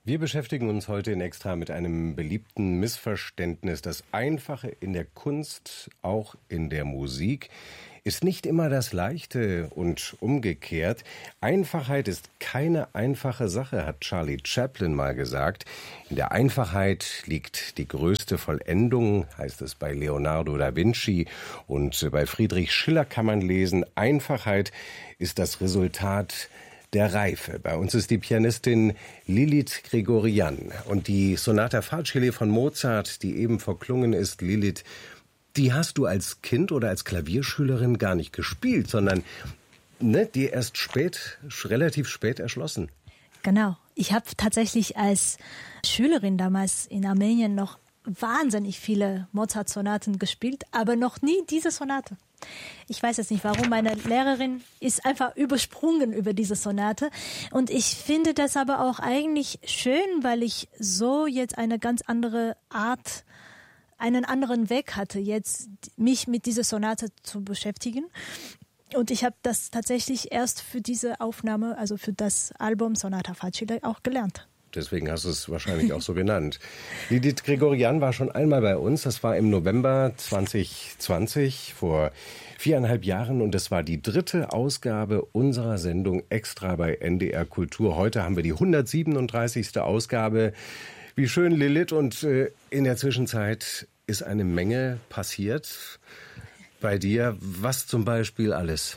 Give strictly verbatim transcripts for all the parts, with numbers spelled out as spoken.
Wir beschäftigen uns heute in Extra mit einem beliebten Missverständnis. Das Einfache in der Kunst, auch in der Musik, ist nicht immer das Leichte und umgekehrt. Einfachheit ist keine einfache Sache, hat Charlie Chaplin mal gesagt. In der Einfachheit liegt die größte Vollendung, heißt es bei Leonardo da Vinci. Und bei Friedrich Schiller kann man lesen, Einfachheit ist das Resultat der Reife. Bei uns ist die Pianistin Lilith Gregorian. Und die Sonata Facile von Mozart, die eben verklungen ist, Lilith, die hast du als Kind oder als Klavierschülerin gar nicht gespielt, sondern ne, die erst spät, relativ spät erschlossen. Genau. Ich habe tatsächlich als Schülerin damals in Armenien noch wahnsinnig viele Mozart-Sonaten gespielt, aber noch nie diese Sonate. Ich weiß jetzt nicht, warum. Meine Lehrerin ist einfach übersprungen über diese Sonate. Und ich finde das aber auch eigentlich schön, weil ich so jetzt eine ganz andere Art, einen anderen Weg hatte, jetzt mich mit dieser Sonate zu beschäftigen. Und ich habe das tatsächlich erst für diese Aufnahme, also für das Album Sonata Facile auch gelernt. Deswegen hast du es wahrscheinlich auch so genannt. Lilith Gregorian war schon einmal bei uns. Das war im November zwanzig zwanzig, vor viereinhalb Jahren. Und das war die dritte Ausgabe unserer Sendung Extra bei N D R Kultur. Heute haben wir die hundertsiebenunddreißigste Ausgabe. Wie schön, Lilith. Und äh, in der Zwischenzeit ist eine Menge passiert bei dir. Was zum Beispiel alles?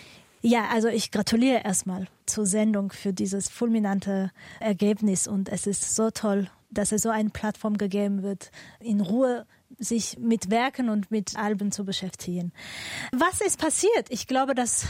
Ja, also ich gratuliere erstmal zur Sendung für dieses fulminante Ergebnis und es ist so toll, dass es so eine Plattform gegeben wird, in Ruhe sich mit Werken und mit Alben zu beschäftigen. Was ist passiert? Ich glaube, dass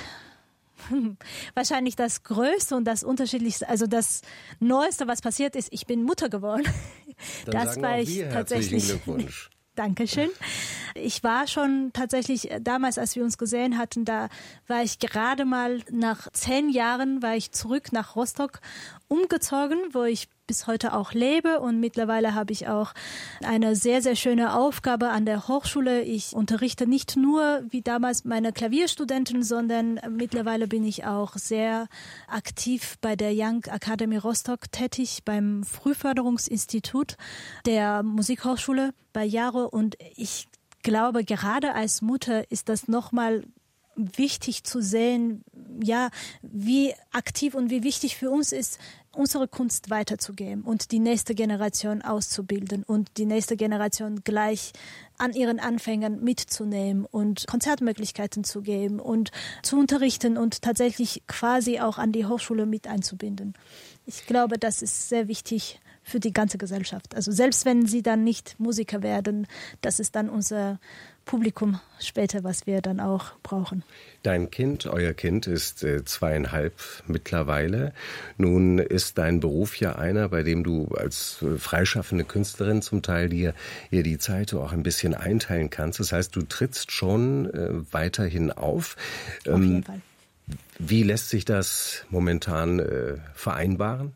wahrscheinlich das Größte und das Unterschiedlichste, also das Neueste, was passiert ist, ich bin Mutter geworden. Dann das sagen war auch ich wir tatsächlich. Herzlichen Glückwunsch. Dankeschön. Ich war schon tatsächlich damals, als wir uns gesehen hatten, da war ich gerade mal nach zehn Jahren, war ich zurück nach Rostock umgezogen, wo ich bis heute auch lebe und mittlerweile habe ich auch eine sehr, sehr schöne Aufgabe an der Hochschule. Ich unterrichte nicht nur wie damals meine Klavierstudenten, sondern mittlerweile bin ich auch sehr aktiv bei der Young Academy Rostock tätig, beim Frühförderungsinstitut der Musikhochschule bei Jaro und ich glaube, gerade als Mutter ist das nochmal wichtig zu sehen, ja, wie aktiv und wie wichtig für uns ist, unsere Kunst weiterzugeben und die nächste Generation auszubilden und die nächste Generation gleich an ihren Anfängen mitzunehmen und Konzertmöglichkeiten zu geben und zu unterrichten und tatsächlich quasi auch an die Hochschule mit einzubinden. Ich glaube, das ist sehr wichtig für die ganze Gesellschaft. Also selbst wenn sie dann nicht Musiker werden, das ist dann unser Publikum später, was wir dann auch brauchen. Dein Kind, euer Kind ist äh, zweieinhalb mittlerweile. Nun ist dein Beruf ja einer, bei dem du als äh, freischaffende Künstlerin zum Teil dir, dir die Zeit auch ein bisschen einteilen kannst. Das heißt, du trittst schon äh, weiterhin auf. Ähm, Auf jeden Fall. Wie lässt sich das momentan äh, vereinbaren?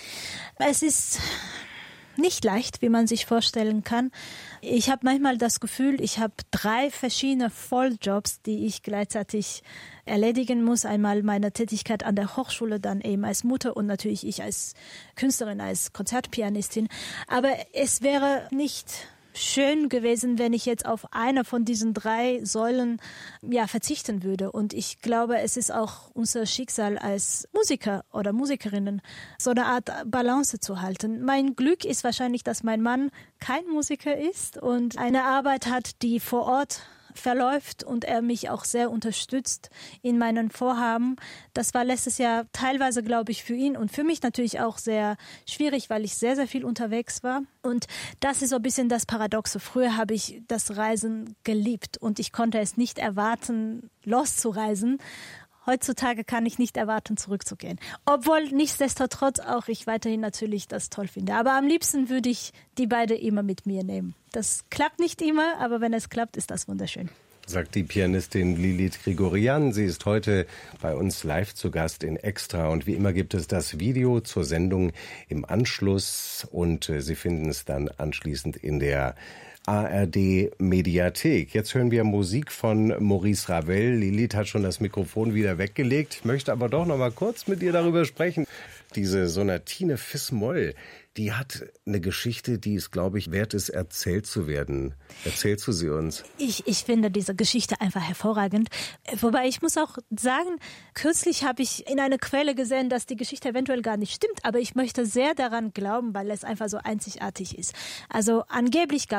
Es ist nicht leicht, wie man sich vorstellen kann. Ich habe manchmal das Gefühl, ich habe drei verschiedene Volljobs, die ich gleichzeitig erledigen muss. Einmal meine Tätigkeit an der Hochschule, dann eben als Mutter und natürlich ich als Künstlerin, als Konzertpianistin. Aber es wäre nicht schön gewesen, wenn ich jetzt auf eine von diesen drei Säulen ja verzichten würde. Und ich glaube, es ist auch unser Schicksal als Musiker oder Musikerinnen, so eine Art Balance zu halten. Mein Glück ist wahrscheinlich, dass mein Mann kein Musiker ist und eine Arbeit hat, die vor Ort verläuft und er mich auch sehr unterstützt in meinen Vorhaben. Das war letztes Jahr teilweise, glaube ich, für ihn und für mich natürlich auch sehr schwierig, weil ich sehr, sehr viel unterwegs war. Und das ist so ein bisschen das Paradoxe. Früher habe ich das Reisen geliebt und ich konnte es nicht erwarten, loszureisen. Heutzutage kann ich nicht erwarten, zurückzugehen. Obwohl nichtsdestotrotz auch ich weiterhin natürlich das toll finde. Aber am liebsten würde ich die beiden immer mit mir nehmen. Das klappt nicht immer, aber wenn es klappt, ist das wunderschön. Sagt die Pianistin Lilith Gregorian. Sie ist heute bei uns live zu Gast in Extra. Und wie immer gibt es das Video zur Sendung im Anschluss. Und Sie finden es dann anschließend in der A R D-Mediathek. Jetzt hören wir Musik von Maurice Ravel. Lilith hat schon das Mikrofon wieder weggelegt, möchte aber doch noch mal kurz mit ihr darüber sprechen. Diese Sonatine Fis-Moll, die hat eine Geschichte, die es, glaube ich, wert ist, erzählt zu werden. Erzählst du sie uns? Ich, ich finde diese Geschichte einfach hervorragend. Wobei ich muss auch sagen, kürzlich habe ich in einer Quelle gesehen, dass die Geschichte eventuell gar nicht stimmt. Aber ich möchte sehr daran glauben, weil es einfach so einzigartig ist. Also angeblich gab